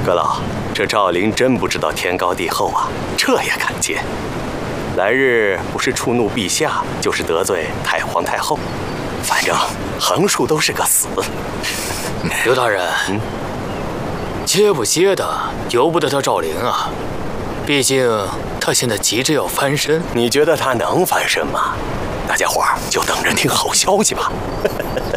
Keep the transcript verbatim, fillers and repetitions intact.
阁老，这赵灵真不知道天高地厚啊，这也敢接？来日不是触怒陛下，就是得罪太皇太后，反正横竖都是个死。 刘大人，嗯，接不接的由不得他赵灵啊，毕竟他现在急着要翻身。 你觉得他能翻身吗？大家伙儿就等着听好消息吧。